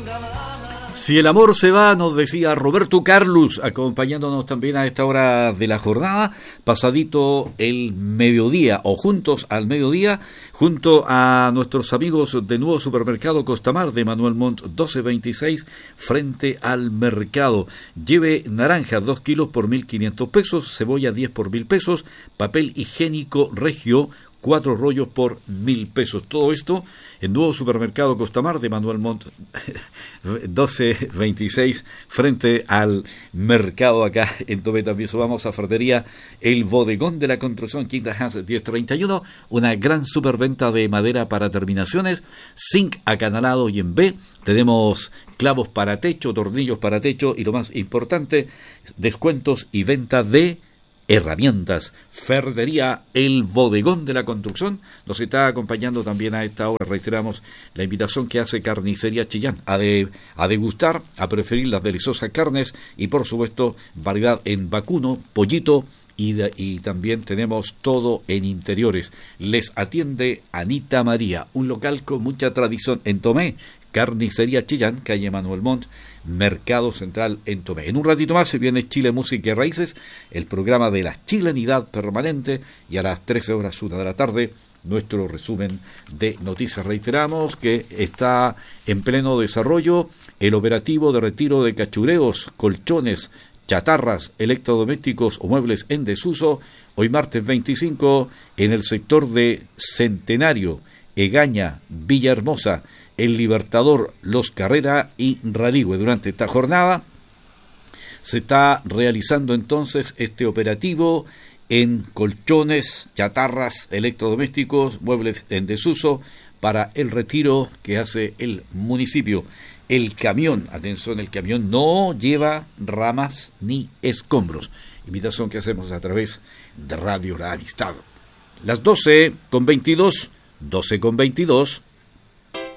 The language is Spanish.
Si el amor se va, nos decía Roberto Carlos, acompañándonos también a esta hora de la jornada, pasadito el mediodía, o juntos al mediodía, junto a nuestros amigos de Nuevo Supermercado Costamar de Manuel Montt 1226, frente al mercado. Lleve naranja 2 kilos por 1.500 pesos, cebolla 10 por 1.000 pesos, papel higiénico Regio 4 rollos por 1.000 pesos. Todo esto en Nuevo Supermercado Costamar de Manuel Montt 1226, frente al mercado acá en Tomé. También subamos a Ferretería El Bodegón de la Construcción, Quinta Hans 1031, una gran superventa de madera para terminaciones, zinc acanalado y en B. Tenemos clavos para techo, tornillos para techo y lo más importante, descuentos y venta de herramientas. Ferretería El Bodegón de la Construcción nos está acompañando también a esta hora. Reiteramos la invitación que hace Carnicería Chillán a degustar, a preferir las deliciosas carnes y por supuesto variedad en vacuno, pollito y también tenemos todo en interiores. Les atiende Anita María, un local con mucha tradición en Tomé. Carnicería Chillán, calle Manuel Montt, Mercado Central en Tomé. En un ratito más se viene Chile Música y Raíces, el programa de la chilenidad permanente, y a las 13:01 de la tarde nuestro resumen de noticias. Reiteramos que está en pleno desarrollo el operativo de retiro de cachureos, colchones, chatarras, electrodomésticos o muebles en desuso, hoy martes 25 en el sector de Centenario, Egaña, Villahermosa, El Libertador, Los Carrera y Raligüe. Durante esta jornada se está realizando entonces este operativo en colchones, chatarras, electrodomésticos, muebles en desuso para el retiro que hace el municipio. El camión, atención, el camión no lleva ramas ni escombros. Invitación que hacemos a través de Radio La Amistad. Las 12:22.